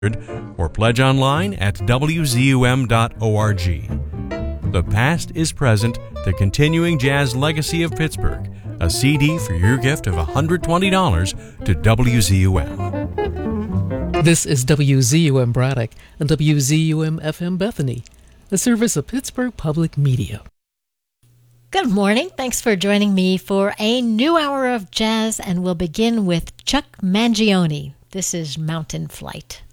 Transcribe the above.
or pledge online at wzum.org. The past is present, the continuing jazz legacy of Pittsburgh. A CD for your gift of $120 to WZUM. This is WZUM Braddock and WZUM FM Bethany, a service of Pittsburgh Public Media. Good morning. Thanks for joining me for a new hour of jazz, and we'll begin with Chuck Mangione. This is Mountain Flight.